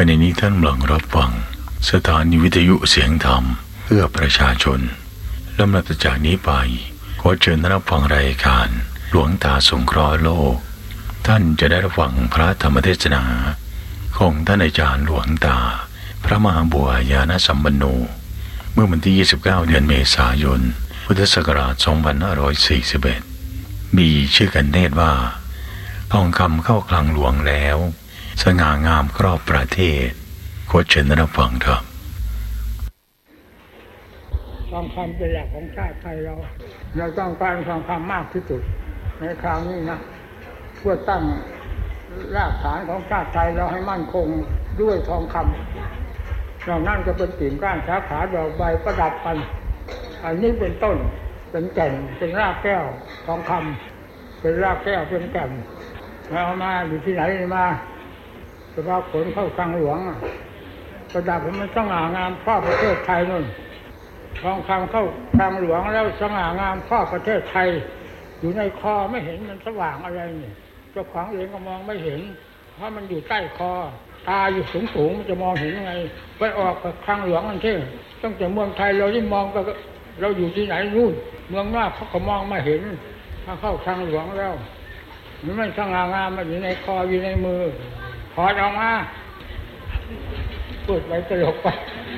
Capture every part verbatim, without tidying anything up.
ณะนี้ท่านกำลังรับฟังสถานีวิทยุเสียงธรรมเพื่อประชาชนลำดับจากนี้ไปขอเชิญรับฟังรายการหลวงตาสงเคราะห์โลกท่านจะได้รับฟังพระธรรมเทศนาของท่านอาจารย์หลวงตาพระมหาบัวยานสัมปันโนเมื่อวันที่ยี่สิบเก้าเดือนเมษายนพุทธศักราชสองพันห้าร้อยสี่สิบเอ็ดมีชื่อกันเทศว่าทองคำเข้าคลังหลวงแล้วสง่างามครอบประเทศขอเชิญรับฟังครับทองคำเป็นหลักของชาติไทยเราเราต้องการทองคำมากที่สุดในคราวนี้นะเพื่อตั้งรากฐานของชาติไทยเราให้มั่นคงด้วยทองคำเรานั่นจะเป็นกิ่งก้านสาขาดอกใบประดับกันอันนี้เป็นต้นเป็นแก่นเป็นรากแก้วทองคำเป็นรากแก้วเป็นแก่นเราเอามาอยู่ที่ไหนมาสภาพขนเข้าคลังหลวงประดับให้มันสง่างามครอบประเทศไทยนู่นทองคำเข้าคลังหลวงแล้วสง่างามครอบประเทศไทยอยู่ในคอไม่เห็นมันสว่างอะไรนี่เจ้าของเองก็มองไม่เห็นเพราะมันอยู่ใต้คอตาอยู่สูงสูงมันจะมองเห็นยังไงไปออกกับคลังหลวงนั่นเท่ตั้งแต่เมืองไทยเราที่มองก็เราอยู่ที่ไหนนู่นเมืองนอกเขาก็มองไม่เห็นถ้าเข้าคลังหลวงแล้วมันไม่สง่างามมันอยู่ในคออยู่ในมือถอดออกมาพูดไปตลกไป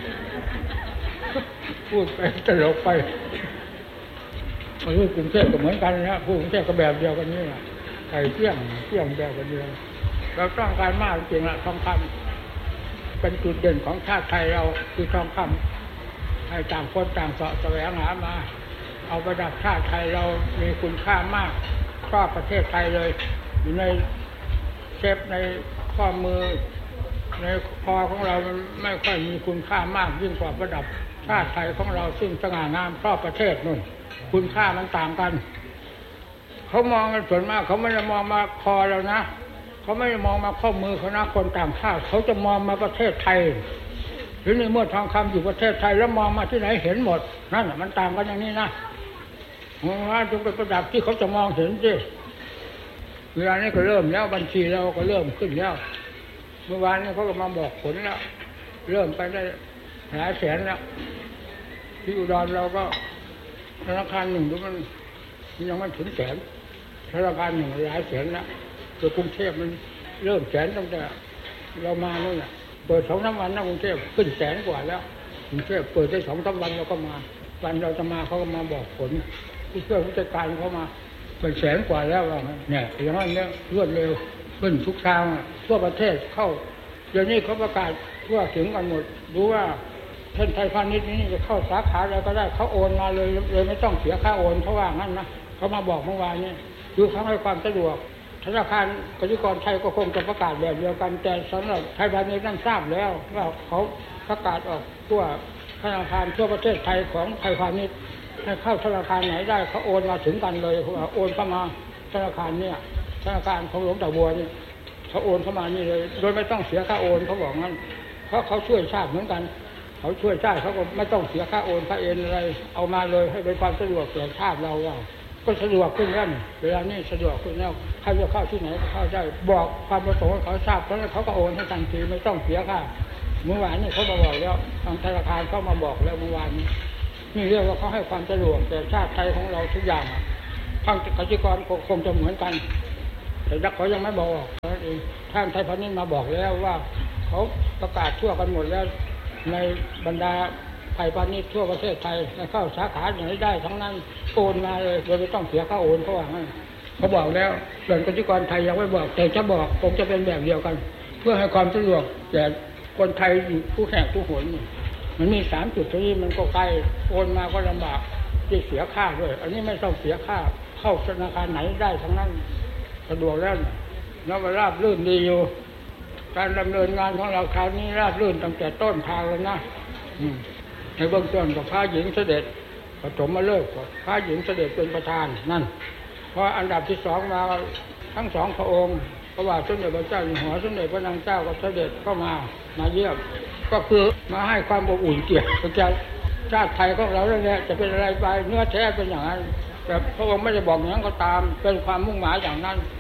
พูดไปตลกไปมาพูดกรุงเทพก็เหมือนกันนะพูดกรุงเทพก็แบบเดียวกันนี่แหละไข่เที่ยงเที่ยงแบบกันเดียวเราต้องการมากจริงละทองคำเป็นจุดเด่นของชาติไทยเราคือทองคำให้ต่างคนต่างเสาะแสวงหามาเอาประดับชาติไทยเรามีคุณค่ามากครอบประเทศไทยเลยอยู่ในเชฟในข้อมือในคอของเรามันไม่ค่อยมีคุณค่ามากยิ่งกว่าประดับชาติไทยของเราซึ่งสง่างามครอบประเทศนู่นคุณค่ามันต่างกันเขามองกันส่วนมากเขาไม่ได้มองมาคอเรานะเขาไม่ได้มองมาข้อมือเขานะคนต่างชาติเขาจะมองมาประเทศไทยหรือในเมื่อทองคำอยู่ประเทศไทยแล้วมองมาที่ไหนเห็นหมดนั่นมันต่างกันอย่างนี้นะมองว่าจึงเป็นประดับที่เขาจะมองเห็นสิเวลานี้ก็เริ่มแล้วบัญชีเราก็เริ่มขึ้นแล้วเมื่อวานนี้เขาก็มาบอกผลแล้วเริ่มไปได้หลายแสนแล้วที่อุดรเราก็ธนาคารหนึ่งดูมันยังไม่ถึงแสนธนาคารหนึ่งหลายแสนแล้วตัวกรุงเทพมันเริ่มแสนตั้งแต่เรามาโน่นน่ะเปิดสองสามวันนะกรุงเทพขึ้นแสนกว่าแล้วกรุงเทพเปิดได้สองสามวันเราก็มาวันเราจะมาเขาก็มาบอกผลผู้ช่วยผู้จัดการเขามาเป็นแสนกว่าแล้วว่าเนี่ยอย่างนั้นเนี่ยรวดเร็วขึ้นทุกทางทั่วประเทศเข้าเดี๋ยวนี้เขาประกาศทั่วถึงกันหมดรู้ว่าเช่นไทยพาณิชย์นี้จะเข้าสาขาอะไรก็ได้เขาโอนมาเลยเลยไม่ต้องเสียค่าโอนเพราะว่างั้นนะเขามาบอกเมื่อวานนี้คือเขาให้ความสะดวกธนาคารกสิกรไทยก็คงจะประกาศแบบเดียวกันแต่สำหรับไทยพาณิชย์นั่นทราบแล้วว่าเขาประกาศออกทั่วธนาคารทั่วประเทศไทยของไทยพาณิชย์ให้เข้าธนาคารไหนได้เขาโอนมาถึงกันเลยโอนเข้ามาธนาคารเนี่ยธนาคารของหลวงตาบัวนี่เขาโอนเข้ามานี่เลยโดยไม่ต้องเสียค่าโอนเขาบอกงั้นเพราะเขาช่วยชาติเหมือนกันเขาช่วยชาติเขาก็ไม่ต้องเสียค่าโอนค่าเอ็นอะไรเอามาเลยให้เป็นความสะดวกแก่ชาติเราว่าก็สะดวกขึ้นแล้วเวลานี้สะดวกขึ้นแล้วใครจะเข้าที่ไหนก็เข้าได้บอกความประสงค์เขาทราบเพราะนั้นเขาก็โอนให้ทันทีไม่ต้องเสียค่าเมื่อวานนี้เขามาบอกแล้วทางธนาคารเขามาบอกแล้วเมื่อวานนี้นี่เรียกว่าเขาให้ความสะดวกแก่ชาติไทยของเราทุกอย่างทางกสิกรคงจะเหมือนกันแต่ยักษ์เขายังไม่บอกนั่นเองท่านไทยพาณิชย์มาบอกแล้วว่าเขาประกาศทั่วกันหมดแล้วในบรรดาไทยพาณิชย์ทั่วประเทศไทยเข้าสาขาไหนได้ทั้งนั้นโอนมาเลยโดยไม่ต้องเสียค่าโอนเขาว่างั้นเขาบอกแล้วส่วนกสิกรไทยยังไม่บอกแต่จะบอกคงจะเป็นแบบเดียวกันเพื่อให้ความสะดวกแก่คนไทยอยู่ผู้แข่งผู้หนมันมีสามจุดที่มันก็ใกล้โอนมาก็ลำบากจะเสียค่าด้วยอันนี้ไม่ต้องเสียค่าเข้าธนาคารไหนได้ทั้งนั้นสะดวกแล้วแล้วก็ราบรื่นดีอยู่การดำเนินงานของเราคราวนี้ราบรื่นตั้งแต่ต้นทางเลยนะในเบื้องต้นกับพระหญิงเสด็จปฐมฤกษ์พระหญิงเสด็จเป็นประธานนั่นเพราะอันดับที่สองมาทั้งสองพระองค์พระบาทสมเด็จพระเจ้าอยู่หัวสมเด็จพระนางเจ้าก็เสด็จเข้ามามาเยี่ยมก็คือมาให้ความอบอุ่นเกี่ยวกับชาติไทยของเราเนี่ยจะเป็นอะไรไปเนื้อแท้เป็นอย่างนั้นแต่พระองค์ไม่ได้บอกอย่างนั้นก็ตามเป็นความมุ่งหมายอย่างนั้น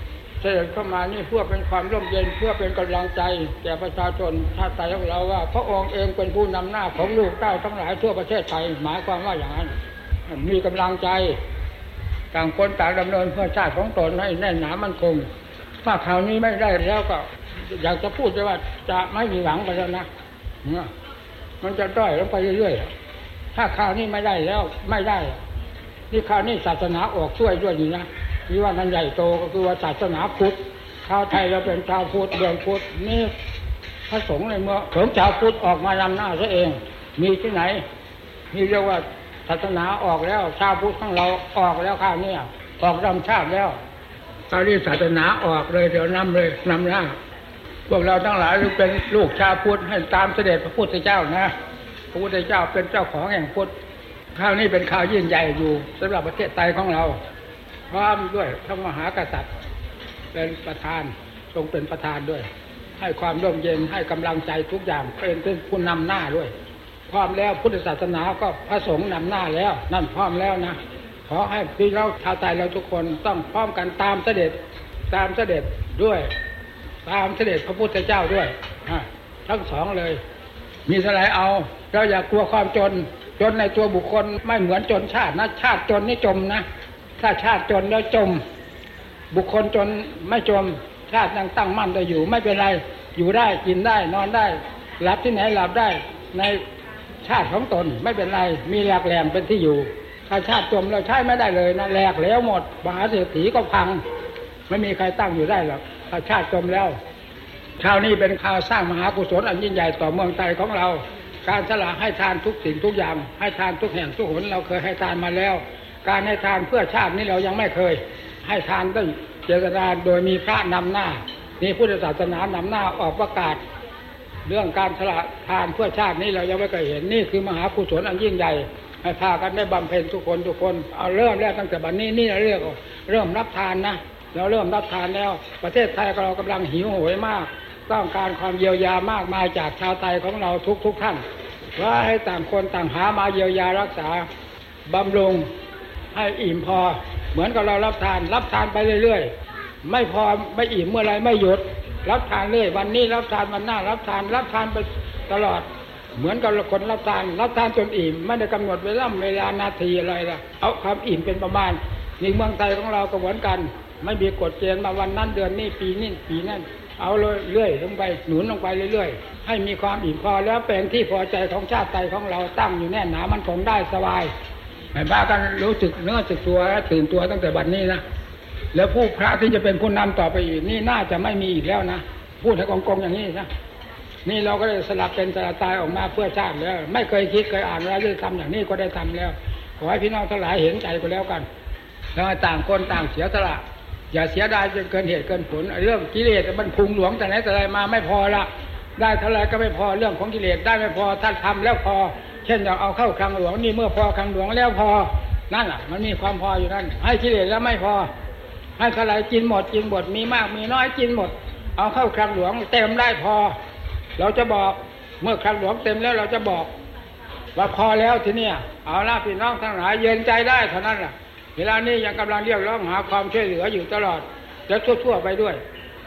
เสด็จเข้ามานี่เพื่อเป็นความร่มเย็นเพื่อเป็นกำลังใจแก่ประชาชนชาติไทยของเราว่าพระองค์เองเป็นผู้นำหน้าของลูกเต้าทั้งหลายทั่วประเทศไทยหมายความว่าอย่างนั้นมีกำลังใจต่างคนต่างดำเนินเพื่อชาติของตนให้แน่นหนามั่นคงถ้าคราวนี้ไม่ได้แล้วก็อยากจะพูดว่าจะไม่มีหวังไปแล้วนะมันจะด้อยลงไปเรื่อยๆถ้าคราวนี้ไม่ได้แล้วไม่ได้นี่คราวนี้ศาสนาออกช่วยด้วยนี่นะนี่ว่ามันใหญ่โตก็คือว่าศาสนาพุทธชาวไทยเราเป็นชาวพุทธเดือนพุทธนี่พระสงฆ์ในเมื่อถึงชาวพุทธออกมานำหน้าซะเองมีที่ไหนนี่เรียกว่าศาสนาออกแล้วชาวพุทธของเราออกแล้วข้าวเนี่ยออกนำชาติแล้วตอนนี้ศาสนาออกเลยเดี๋ยวนำเลยนำหน้าพวกเราทั้งหลายเป็นลูกชาวพุทธให้ตามเสด็จพระพุทธเจ้านะพระพุทธเจ้าเป็นเจ้าของแห่งพุทธข้าวนี้เป็นข่าวยิ่งใหญ่อยู่สำหรับประเทศไทยของเราพร้อมด้วยพระมหากษัตริย์เป็นประธานทรงเป็นประธานด้วยให้ความร่มเย็นให้กำลังใจทุกอย่างเป็นผู้นำหน้าด้วยพร้อมแล้วพุทธศาสนาก็พระสงฆ์นำหน้าแล้วนั่นพร้อมแล้วนะขอให้พี่เราชาวไทยเราทุกคนต้องพร้อมกันตามเสด็จตามเสด็จด้วยตามเสด็จพระพุทธเจ้าด้วยทั้งสองเลยมีเท่าไรเอาเราอย่ากลัวความจนจนในตัวบุคคลไม่เหมือนจนชาตินะชาติจนนี่จมนะถ้าชาติจนแล้วจมบุคคลจนไม่จมชาติยังตั้งมั่นได้อยู่ไม่เป็นไรอยู่ได้กินได้นอนได้หลับที่ไหนหลับได้ในชาติของตนไม่เป็นไรมีหลักแหลมเป็นที่อยู่ถ้าชาติจมเราใช้ไม่ได้เลยนะแหลกแล้วหมดมหาเศรษฐีก็พังไม่มีใครตั้งอยู่ได้หรอกถ้าชาติจมแล้วคราวนี้เป็นข่าวสร้างมหากุศลอันยิ่งใหญ่ต่อเมืองไทยของเราการสละให้ทานทุกสิ่งทุกอย่างให้ทานทุกแห่งทุกหนเราเคยให้ทานมาแล้วการให้ทานเพื่อชาตินี้เรายังไม่เคยให้ทานด้วยเจตนาโดยมีพระนำหน้ามีพุทธศาสนานำหน้าออกประกาศเรื่องการสละทานเพื่อชาตินี้เรายังไม่เคยเห็นนี่คือมหากุศลอันยิ่งใหญ่ให้พากันได้บำเพ็ญทุกคนทุกคนเอาเริ่มแรกตั้งแต่บัดนี้นี่เราเรียกเริ่มรับทานนะเราเริ่มรับทานแล้วประเทศไทยเรากำลังหิวโหยมากต้องการความเยียวยามากมายจากชาวไทยของเราทุกทุกท่านว่าให้ต่างคนต่างหามาเยียวยารักษาบำรุงให้อิ่มพอเหมือนกับเรารับทานรับทานไปเรื่อยๆไม่พอไม่อิ่มเมื่อไรไม่หยุดรับทานเรื่อยวันนี้รับทานวันหน้ารับทานรับทานไปตลอดเหมือนกับคนรับทานรับทานจนอิ่มไม่ได้กำหนดเวลาเวลานาทีอะไรล่ะเอาความอิ่มเป็นประมาณในเมืองไทยของเราก็เหมือนกันไม่มีกฎเกณฑ์มาวันนั้นเดือนนี้ปีนี้ปีนั้นเอาเลยเรื่อยลงไปหนุนลงไปเรื่อยๆให้มีความอิ่มพอแล้วเป็นที่พอใจของชาติไทยของเราตั้งอยู่แน่นหนามันคงได้สบายให้บ้ากันรู้สึกเนื้อสึกตัวและตื่นตัวตั้งแต่บัดนี้นะแล้วผู้พระที่จะเป็นผู้นำต่อไปอีกนี่น่าจะไม่มีอีกแล้วนะพูดให้กองๆอย่างนี้นะนี่เราก็ได้สลับเป็นสลับตายออกมาเพื่อชาติแล้วไม่เคยคิดเคยอ่านว่าจะทำอย่างนี้ก็ได้ทำแล้วขอให้พี่น้องทั้งหลายเห็นใจกันแล้วกันแล้วต่างคนต่างเสียสละอย่าเสียดายจนเกินเหตุเกินผลเรื่องกิเลสมันพุงหลวงแต่ไหนแต่ไรมาไม่พอละได้เท่าไรก็ไม่พอเรื่องของกิเลสได้ไม่พอท่านทำแล้วพอเช่นอย่างเอาเข้าคลังหลวงนี่เมื่อพอคลังหลวงแล้วพอนั่นแหละมันมีความพออยู่นั่นให้กิเลสแล้วไม่พอให้เท่าไรกินหมดกินหมดมีมากมีน้อยกินหมดเอาเข้าคลังหลวงเต็มได้พอเราจะบอกเมื่อคลังหลวงเต็มแล้วเราจะบอกว่าพอแล้วทีเนี้ยเอาล่ะพี่น้องทั้งหลายเย็นใจได้เท่านั้นแหละเวลานี้ยังกำลังเรียกร้องหาความช่วยเหลืออยู่ตลอดและทั่วๆไปด้วย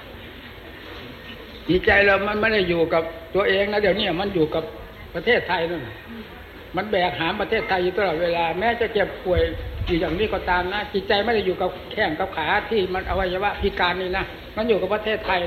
จิตใจเรามันไม่ได้อยู่กับตัวเองนะเดี๋ยวนี้มันอยู่กับประเทศไทยนั่นมันแบกหามประเทศไทยอยู่ตลอดเวลาแม้จะเจ็บป่วยอยู่อย่างนี้ก็ตามนะจิตใจไม่ได้อยู่กับแข้งกับขาที่มันอวัยวะพิการนี่นะมันอยู่กับประเทศไทย